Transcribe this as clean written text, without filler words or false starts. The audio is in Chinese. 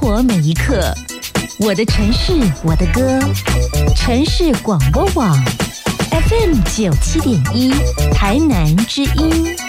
活每一刻，我的城市，我的歌，城市广播网 FM 97.1，台南之音。